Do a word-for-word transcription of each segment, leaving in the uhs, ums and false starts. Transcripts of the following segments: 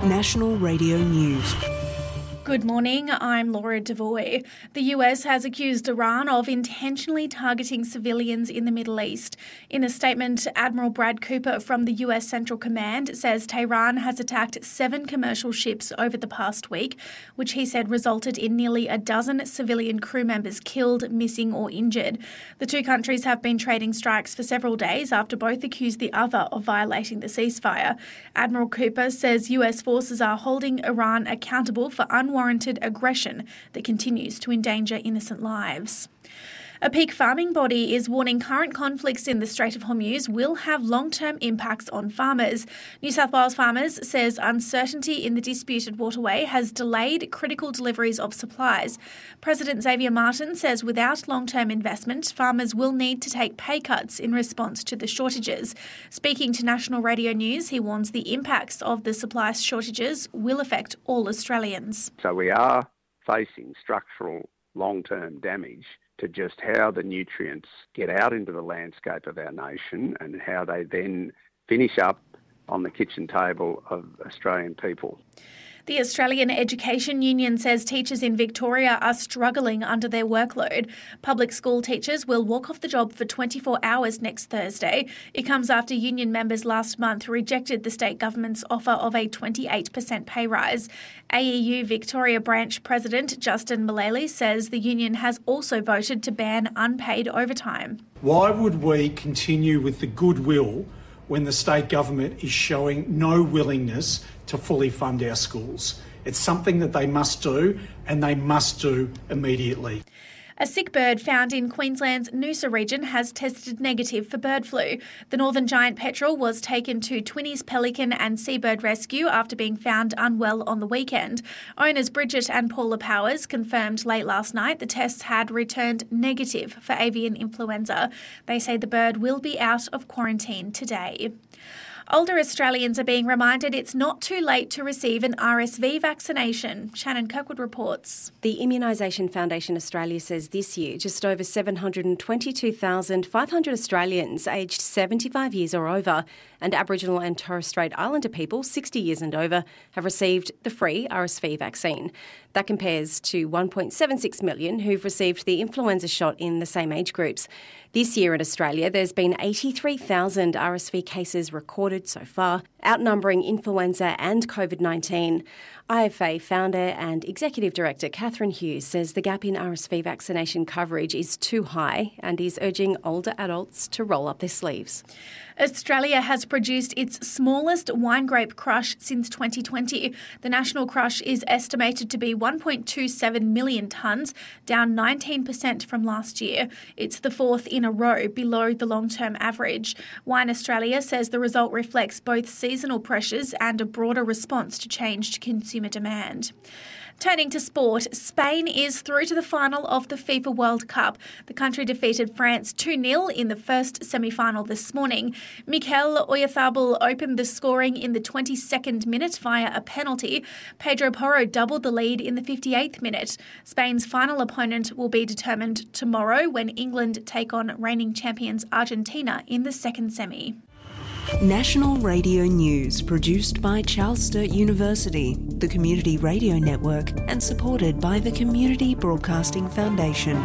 National Radio News. Good morning, I'm Laura Devoy. The U S has accused Iran of intentionally targeting civilians in the Middle East. In a statement, Admiral Brad Cooper from the U S Central Command says Tehran has attacked seven commercial ships over the past week, which he said resulted in nearly a dozen civilian crew members killed, missing or injured. The two countries have been trading strikes for several days after both accused the other of violating the ceasefire. Admiral Cooper says U S forces are holding Iran accountable for unwarranted Unwarranted aggression that continues to endanger innocent lives. A peak farming body is warning current conflicts in the Strait of Hormuz will have long-term impacts on farmers. New South Wales Farmers says uncertainty in the disputed waterway has delayed critical deliveries of supplies. President Xavier Martin says without long-term investment, farmers will need to take pay cuts in response to the shortages. Speaking to National Radio News, he warns the impacts of the supply shortages will affect all Australians. So we are facing structural long-term damage to just how the nutrients get out into the landscape of our nation and how they then finish up on the kitchen table of Australian people. The Australian Education Union says teachers in Victoria are struggling under their workload. Public school teachers will walk off the job for twenty-four hours next Thursday. It comes after union members last month rejected the state government's offer of a twenty-eight percent pay rise. A E U Victoria Branch President Justin Mullally says the union has also voted to ban unpaid overtime. Why would we continue with the goodwill when the state government is showing no willingness to fully fund our schools? It's something that they must do, and they must do immediately. A sick bird found in Queensland's Noosa region has tested negative for bird flu. The northern giant petrel was taken to Twinnies Pelican and Seabird Rescue after being found unwell on the weekend. Owners Bridget and Paula Powers confirmed late last night the tests had returned negative for avian influenza. They say the bird will be out of quarantine today. Older Australians are being reminded it's not too late to receive an R S V vaccination. Shannon Kirkwood reports. The Immunisation Foundation Australia says this year just over seven hundred twenty-two thousand five hundred Australians aged seventy-five years or over and Aboriginal and Torres Strait Islander people sixty years and over have received the free R S V vaccine. That compares to one point seven six million who've received the influenza shot in the same age groups. This year in Australia, there's been eighty-three thousand R S V cases recorded so far, outnumbering influenza and COVID nineteen. I F A founder and executive director Catherine Hughes says the gap in R S V vaccination coverage is too high and is urging older adults to roll up their sleeves. Australia has produced its smallest wine grape crush since twenty twenty. The national crush is estimated to be one point two seven million tonnes, down nineteen percent from last year. It's the fourth in a row below the long-term average. Wine Australia says the result reflects both seasonal pressures and a broader response to changed consumer demand. Turning to sport, Spain is through to the final of the FIFA World Cup. The country defeated France two nil in the first semi-final this morning. Mikel Oyarzabal opened the scoring in the twenty-second minute via a penalty. Pedro Porro doubled the lead in the fifty-eighth minute. Spain's final opponent will be determined tomorrow when England take on reigning champions Argentina in the second semi. National Radio News, produced by Charles Sturt University, the Community Radio Network, and supported by the Community Broadcasting Foundation.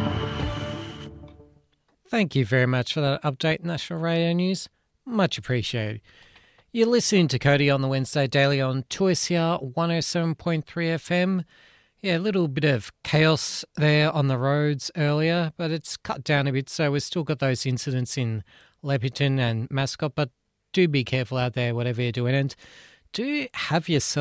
Thank you very much for that update, National Radio News. Much appreciated. You're listening to Cody on the Wednesday Daily on two S E R one oh seven point three F M. Yeah, a little bit of chaos there on the roads earlier, but it's cut down a bit, so we've still got those incidents in Leppington and Mascot, but do be careful out there, whatever you're doing, and do have yourself